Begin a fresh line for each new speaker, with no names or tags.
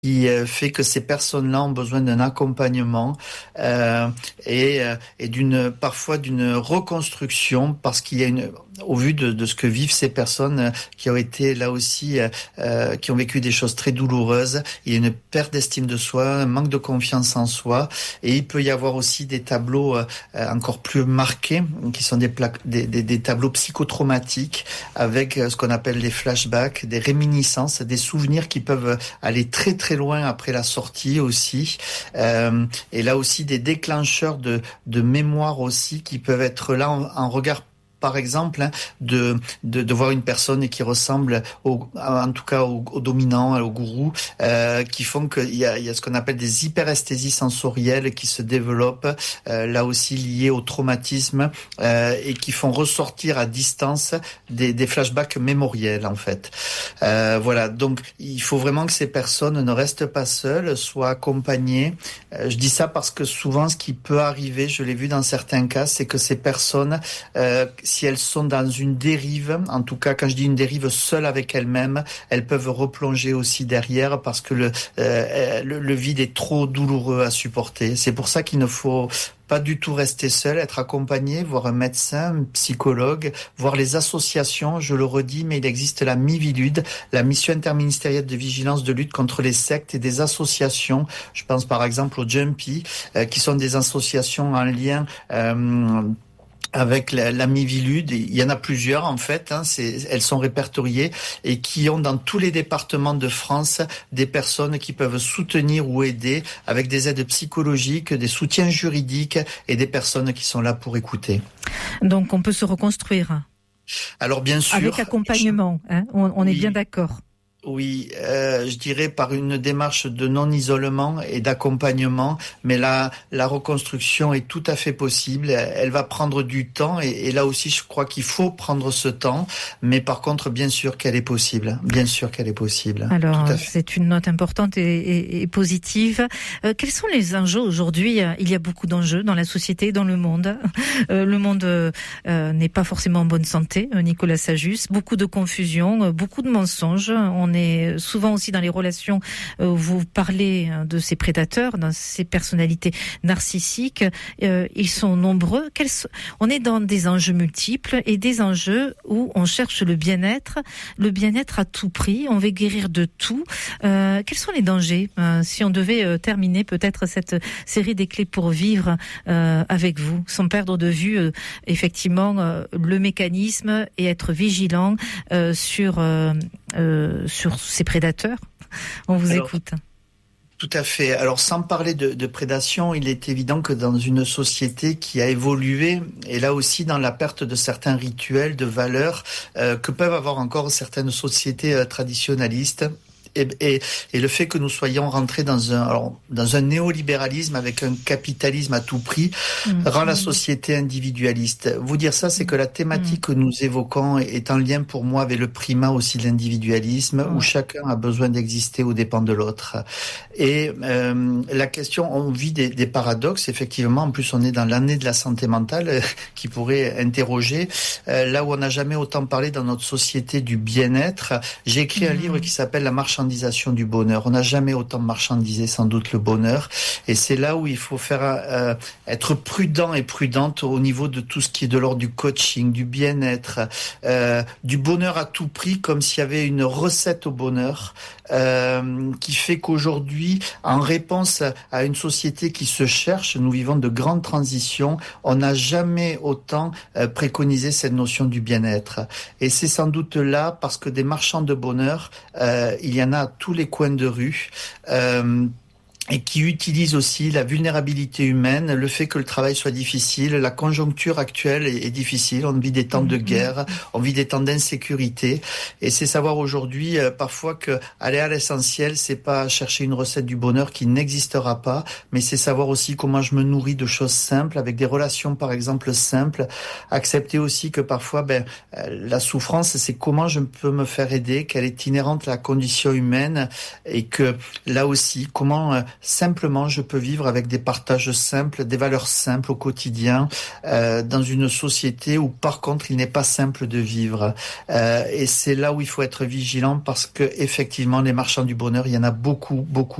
qui fait que ces personnes-là ont besoin d'un accompagnement et parfois d'une reconstruction parce qu'il y a au vu de ce que vivent ces personnes qui ont été là aussi qui ont vécu des choses très douloureuses, il y a une perte d'estime de soi, un manque de confiance en soi, et il peut y avoir aussi des tableaux encore plus marqués qui sont des tableaux psychotraumatiques avec ce qu'on appelle des flashbacks, des réminiscences, des souvenirs qui peuvent aller très très loin après la sortie aussi, et là aussi des déclencheurs de mémoire aussi qui peuvent être là en regard par exemple, de voir une personne qui ressemble en tout cas au dominant, au gourou, qui font qu'il y a ce qu'on appelle des hyperesthésies sensorielles qui se développent, là aussi liées au traumatisme, et qui font ressortir à distance des flashbacks mémoriels, en fait. Voilà, donc il faut vraiment que ces personnes ne restent pas seules, soient accompagnées. Je dis ça parce que souvent, ce qui peut arriver, je l'ai vu dans certains cas, c'est que ces personnes, si elles sont dans une dérive, en tout cas quand je dis une dérive seule avec elles-mêmes, elles peuvent replonger aussi derrière parce que le vide est trop douloureux à supporter. C'est pour ça qu'il ne faut pas du tout rester seul, être accompagné, voir un médecin, un psychologue, voir les associations, je le redis, mais il existe la MIVILUD, la Mission interministérielle de vigilance de lutte contre les sectes, et des associations, je pense par exemple au Jumpy, qui sont des associations en lien avec la MIVILUD. Il y en a plusieurs en fait, elles sont répertoriées et qui ont dans tous les départements de France des personnes qui peuvent soutenir ou aider avec des aides psychologiques, des soutiens juridiques et des personnes qui sont là pour écouter.
Donc on peut se reconstruire.
Alors bien sûr.
Avec accompagnement, on est bien d'accord.
Oui, je dirais par une démarche de non-isolement et d'accompagnement, mais la reconstruction est tout à fait possible. Elle va prendre du temps et là aussi, je crois qu'il faut prendre ce temps, mais par contre, bien sûr qu'elle est possible. Bien sûr qu'elle est possible.
Alors, c'est une note importante et positive. Quels sont les enjeux aujourd'hui ? Il y a beaucoup d'enjeux dans la société, dans le monde. Le monde n'est pas forcément en bonne santé, Nicolas Sajus. Beaucoup de confusion, beaucoup de mensonges. On est souvent aussi dans les relations, vous parlez de ces prédateurs, dans ces personnalités narcissiques, ils sont nombreux. On est dans des enjeux multiples et des enjeux où on cherche le bien-être à tout prix, on veut guérir de tout. Quels sont les dangers si on devait terminer peut-être cette série des clés pour vivre avec vous, sans perdre de vue effectivement le mécanisme et être vigilant sur ces prédateurs. On vous écoute.
Tout à fait. Alors, sans parler de prédation, il est évident que dans une société qui a évolué, et là aussi dans la perte de certains rituels, de valeurs que peuvent avoir encore certaines sociétés traditionnalistes, et le fait que nous soyons rentrés dans un néolibéralisme avec un capitalisme à tout prix rend la société individualiste. Vous dire ça, c'est que la thématique que nous évoquons est en lien pour moi avec le primat aussi de l'individualisme, où chacun a besoin d'exister aux dépens de l'autre. Et la question, on vit des paradoxes, effectivement. En plus, on est dans l'année de la santé mentale qui pourrait interroger. Là où on n'a jamais autant parlé dans notre société du bien-être, j'ai écrit un livre qui s'appelle La marchandisation du bonheur. On n'a jamais autant marchandisé sans doute le bonheur, et c'est là où il faut faire être prudent et prudente au niveau de tout ce qui est de l'ordre du coaching, du bien-être, du bonheur à tout prix, comme s'il y avait une recette au bonheur, qui fait qu'aujourd'hui, en réponse à une société qui se cherche, nous vivons de grandes transitions, on n'a jamais autant préconisé cette notion du bien-être. Et c'est sans doute là parce que des marchands de bonheur, il y en a à tous les coins de rue, et qui utilise aussi la vulnérabilité humaine, le fait que le travail soit difficile, la conjoncture actuelle est difficile, on vit des temps de guerre, on vit des temps d'insécurité, et c'est savoir aujourd'hui parfois que aller à l'essentiel, c'est pas chercher une recette du bonheur qui n'existera pas, mais c'est savoir aussi comment je me nourris de choses simples, avec des relations par exemple simples, accepter aussi que parfois la souffrance, c'est comment je peux me faire aider, qu'elle est inhérente à la condition humaine, et que là aussi, comment simplement je peux vivre avec des partages simples, des valeurs simples au quotidien, dans une société où par contre il n'est pas simple de vivre. Et c'est là où il faut être vigilant parce que effectivement les marchands du bonheur, il y en a beaucoup, beaucoup.